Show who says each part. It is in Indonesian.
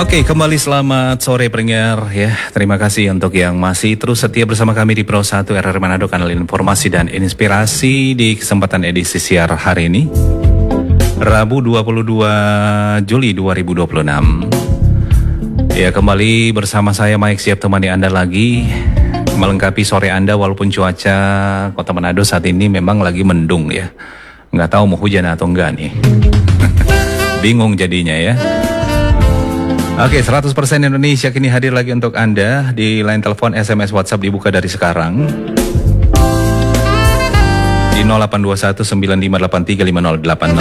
Speaker 1: Oke, kembali selamat sore pendengar ya. Terima kasih untuk yang masih terus setia bersama kami di Pro 1 RRI Manado, kanal informasi dan inspirasi di kesempatan edisi siar hari ini. Rabu 22 Juli 2026. Ya, kembali bersama saya Mike siap temani Anda lagi melengkapi sore Anda, walaupun cuaca Kota Manado saat ini memang lagi mendung ya. Nggak tahu mau hujan atau enggak nih. Bingung jadinya ya. Oke, 100% Indonesia kini hadir lagi untuk Anda. Di line telepon, SMS, WhatsApp dibuka dari sekarang di 0821 9583 5086.